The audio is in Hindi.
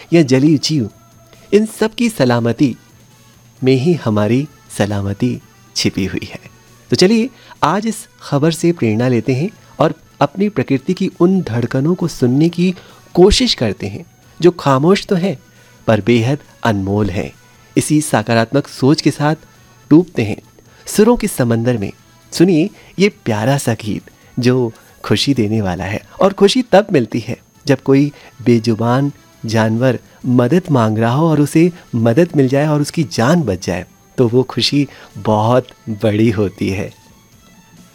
या जलीय जीव, इन सब की सलामती में ही हमारी सलामती छिपी हुई है। तो चलिए आज इस खबर से प्रेरणा लेते हैं और अपनी प्रकृति की उन धड़कनों को सुनने की कोशिश करते हैं जो खामोश तो हैं पर बेहद अनमोल हैं। इसी सकारात्मक सोच के साथ डूबते हैं सुरों के समंदर में। सुनिए ये प्यारा सा गीत जो खुशी देने वाला है। और खुशी तब मिलती है जब कोई बेजुबान जानवर मदद मांग रहा हो और उसे मदद मिल जाए और उसकी जान बच जाए, तो वो खुशी बहुत बड़ी होती है।